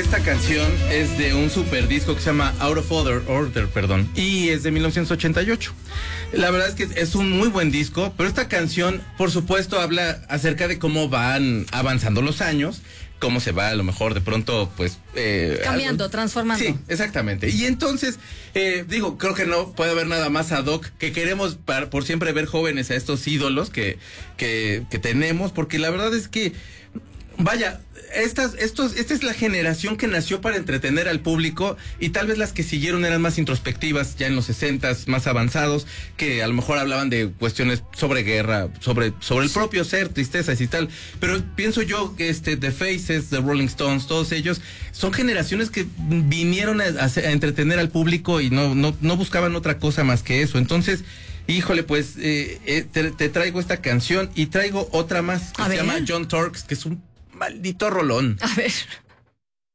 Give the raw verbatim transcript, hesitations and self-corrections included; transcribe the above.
esta canción es de un super disco que se llama Out of Order, Order, perdón, y es de mil novecientos ochenta y ocho. La verdad es que es un muy buen disco, pero esta canción, por supuesto, habla acerca de cómo van avanzando los años, cómo se va a lo mejor de pronto, pues... Eh, Cambiando, algo, transformando. Sí, exactamente. Y entonces, eh, digo, creo que no puede haber nada más ad hoc, que queremos para, por siempre ver jóvenes a estos ídolos que, que, que tenemos, porque la verdad es que, vaya, estas, estos, esta es la generación que nació para entretener al público, y tal vez las que siguieron eran más introspectivas, ya en los sesentas, más avanzados, que a lo mejor hablaban de cuestiones sobre guerra, sobre, sobre el propio ser, tristezas y tal. Pero pienso yo que este, The Faces, The Rolling Stones, todos ellos son generaciones que vinieron a, a, a entretener al público y no, no, no buscaban otra cosa más que eso. Entonces, híjole, pues eh, eh, te, te traigo esta canción y traigo otra más que a se ver. llama John Turks, que es un maldito rolón. A ver.